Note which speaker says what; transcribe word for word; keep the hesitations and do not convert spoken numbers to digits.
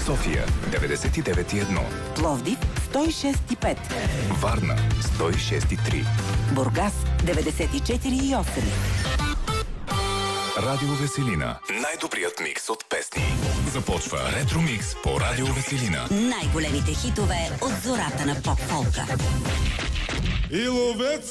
Speaker 1: София деветдесет и девет и едно,
Speaker 2: Пловдив сто и шест и пет,
Speaker 1: Варна сто и шест и три,
Speaker 2: Бургас деветдесет и четири и осем.
Speaker 1: Радио Веселина. Най-добрият микс от песни. Започва Ретро Микс по Радио Веселина.
Speaker 2: Най-големите хитове от зората на поп-фолка.
Speaker 3: И ловец